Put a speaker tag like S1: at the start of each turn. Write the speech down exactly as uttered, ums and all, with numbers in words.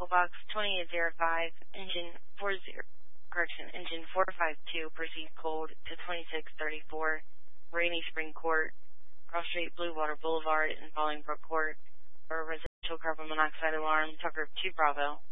S1: Box twenty-eight oh five, engine forty, correction, engine four five two, proceed cold to twenty-six thirty-four, Rainy Spring Court, Cross Street, Blue Water Boulevard, and Bolingbrook Court, for a residential carbon monoxide alarm, Tucker two Bravo.